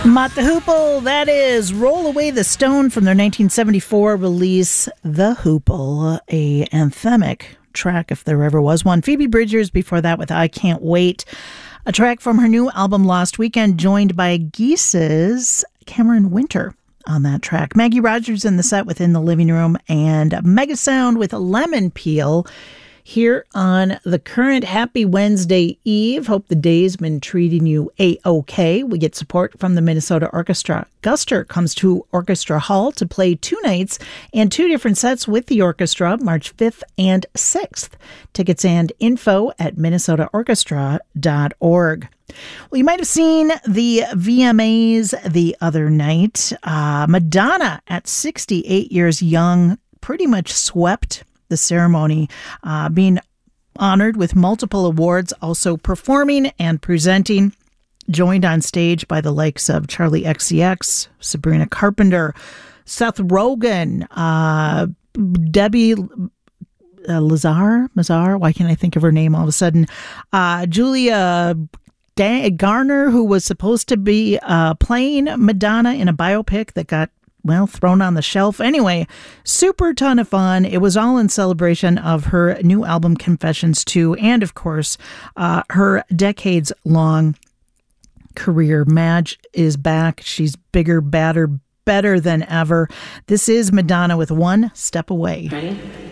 Mott the Hoople, that is Roll Away the Stone from their 1974 release, The Hoople, a anthemic track if there ever was one. Phoebe Bridgers before that with I Can't Wait, a track from her new album Lost Weekend, joined by Geese's Cameron Winter on that track. Maggie Rogers in the set within the living room, and Mega Sound with Lemon Peel here on the current Happy Wednesday Eve. Hope the day's been treating you A-OK. We get support from the Minnesota Orchestra. Guster comes to Orchestra Hall to play 2 nights and 2 different sets with the orchestra, March 5th and 6th. Tickets and info at minnesotaorchestra.org. Well, you might have seen the VMAs the other night. Madonna, at 68 years young, pretty much swept the ceremony, being honored with multiple awards, also performing and presenting, joined on stage by the likes of Charlie XCX, Sabrina Carpenter, Seth Rogen, Debbie Mazar, why can't I think of her name all of a sudden? Julia Garner, who was supposed to be playing Madonna in a biopic that got thrown on the shelf. Anyway, super ton of fun. It was all in celebration of her new album, Confessions 2, and of course, her decades-long career. Madge is back. She's bigger, badder, better than ever. This is Madonna with One Step Away. Ready?